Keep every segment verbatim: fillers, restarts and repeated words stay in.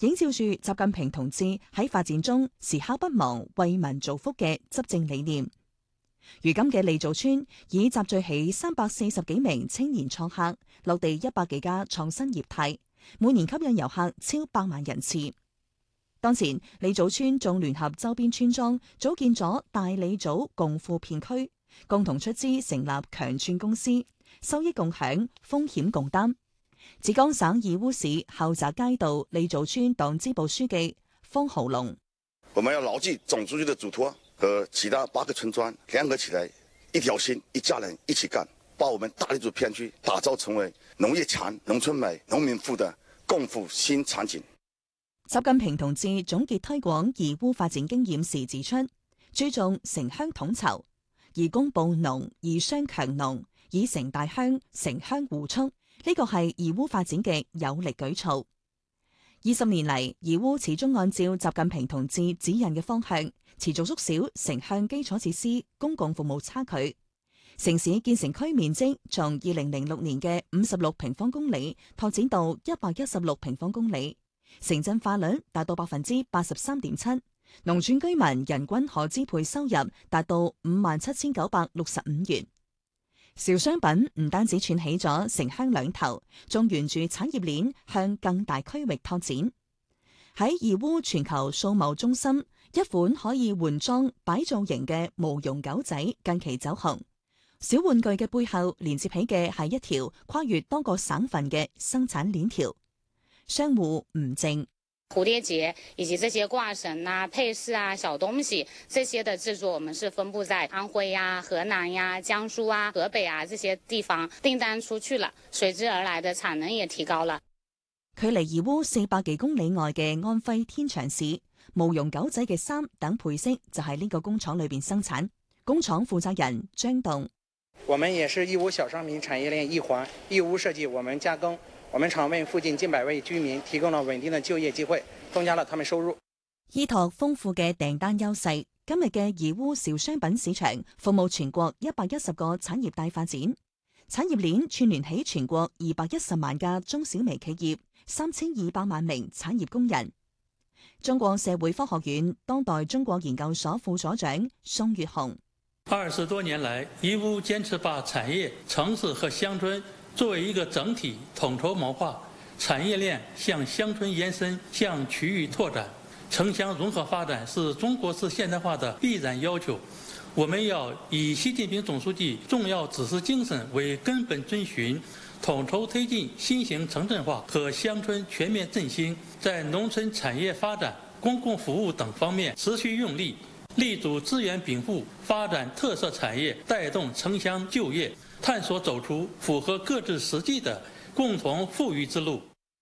映照住習近平同志喺發展中時刻不忘為民造福嘅執政理念。如今嘅利造村已集聚起三百四十幾名青年創客，落地一百幾家創新業態，每年吸引遊客超百萬人次。當前利造村仲聯合周邊村莊組建咗大利組共富片區，共同出資成立強村公司，收益共享，風險共擔。浙江省義烏市後澤街道利造村黨支部書記方浩龍： 我們要牢記總書記的囑託，和其他八個村莊聯合起來，一條心，一家人，一起幹，把我們大利組片區打造成為農業強、農村美、農民富的共富新場景。 習近平同志總結推廣義烏發展經驗時指出，注重城鄉統籌，以工部農，以商強農，以城大鄉，城鄉互促，呢個係義烏發展嘅有力舉措。二十年嚟，義烏始終按照習近平同志指引嘅方向，持續縮小城鄉基礎設施公共服務差距。城市建成區面積從二零零六年嘅五十六平方公里拓展到一百一十六平方公里。城鎮化率達到百分之八十三點七，農村居民人均可支配收入達到五萬七千九百六十五元。小商品唔單止串起咗城鄉兩頭，仲沿住產業鏈向更大區域拓展。喺義烏全球數貿中心，一款可以換裝擺造型嘅毛絨狗仔近期走紅。小玩具嘅背後連接起嘅係一條跨越多個省份嘅生產鏈條。商戶吳靜： 蝴蝶結以及這些掛繩啊、配飾啊、小東西，這些的製作我們是分布在安徽呀、河南呀、江蘇啊、河北啊這些地方，訂單出去了，隨之而來的產能也提高了。 距離義烏四百幾公里外嘅安徽天長市，毛絨狗仔嘅衫等配飾就喺呢個工廠裏邊生產。工廠負責人張棟： 我們也是義烏小商品產業鏈一環，義烏設計，我們加工。我們廠為附近近百位居民提供了穩定的就業機會，增加了他們收入。 依託豐富嘅訂單優勢，今日嘅義烏小商品市場服務全國一百一十個產業帶發展，產業鏈串聯起全國二百一十萬家中小微企業，三千二百萬名產業工人。中國社會科學院當代中國研究所副所長宋月紅： 二十多年來，義烏堅持把產業、城市和鄉村作為一個整體統籌謀劃，產業鏈向鄉村延伸，向區域拓展，城鄉融合發展是中國式現代化的必然要求。我們要以習近平總書記重要指示精神為根本遵循，統籌推進新型城鎮化和鄉村全面振興，在農村產業發展、公共服務等方面持續用力，立足資源稟賦，發展特色產業，帶動城鄉就業，探索走出符合各自實際的共同富裕之路。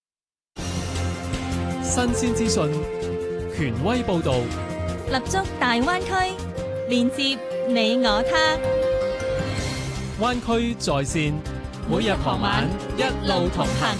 新鮮資訊，權威報導， 立足大灣區，連接你我他。 灣區在線，每日傍晚一路同行。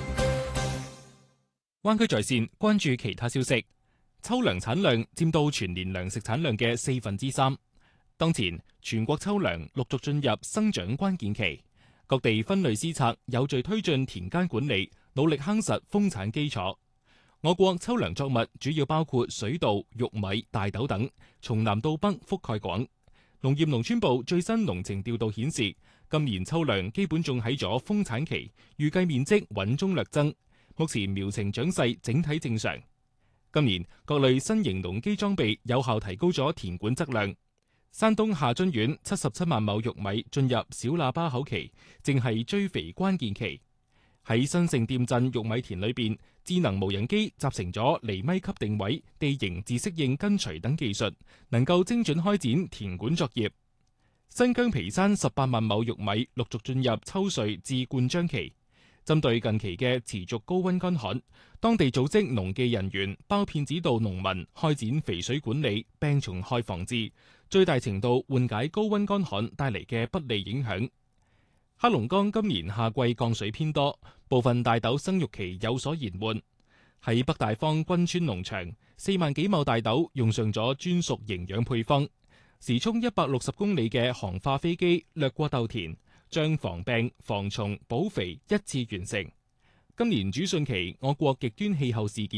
灣區在線關注其他消息。秋糧產量佔到全年糧食產量嘅四分之三。當前全國秋糧陸續進入生長關鍵期，各地分類施策，有序推進田間管理，努力夯實豐產基礎。我國秋糧作物主要包括水稻、玉米、大豆等，從南到北覆蓋廣。農業農村部最新農情調度顯示，今年秋糧基本種喺咗豐產期，預計面積穩中略增。目前苗埕長勢整體正常。今年各類新型農機裝備有效提高咗田管質量。山東下津縣七十七萬畝玉米進入小喇叭口期，正係追肥關鍵期。喺新城店鎮玉米田裏邊，智能無人機集成咗厘米級定位、地形自適應跟隨等技術，能夠精準開展田管作業。新疆皮山十八萬畝玉米陸續進入抽穗至灌漿期。針對近期嘅持續高溫乾旱，當地組織農技人員包片指導農民開展肥水管理、病蟲害防治，最大程度緩解高溫乾旱帶嚟嘅不利影響。黑龍江今年夏季降水偏多，部分大豆生育期有所延緩。喺北大方軍村農場，四萬幾畝大豆用上咗專屬營養配方，時速一百六十公里嘅航化飛機掠過豆田，將防病、防蟲、補肥一次完成。今年主汛期，我國極端氣候事件